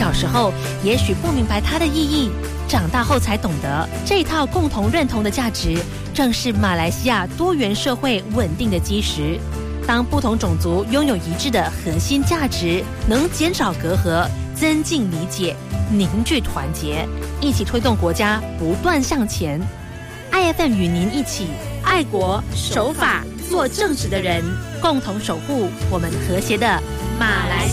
小时候也许不明白它的意义，长大后才懂得，这一套共同认同的价值，正是马来西亚多元社会稳定的基石。当不同种族拥有一致的核心价值，能减少隔阂，增进理解，凝聚团结，一起推动国家不断向前。IFM 与您一起爱国守法，做正直的人，共同守护我们和谐的马来西亚。